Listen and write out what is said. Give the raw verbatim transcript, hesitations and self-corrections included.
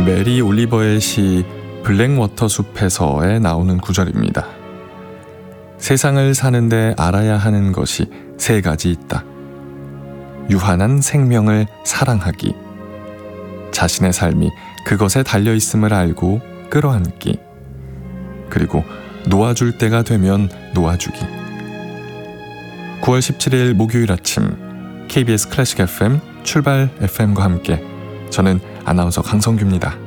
메리 올리버의 시 블랙워터 숲에서에 나오는 구절입니다. 세상을 사는데 알아야 하는 것이 세 가지 있다. 유한한 생명을 사랑하기, 자신의 삶이 그것에 달려있음을 알고 끌어안기, 그리고 놓아줄 때가 되면 놓아주기. 구월 십칠일 목요일 아침 케이비에스 클래식 에프엠 출발 에프엠과 함께 저는 아나운서 강성규입니다.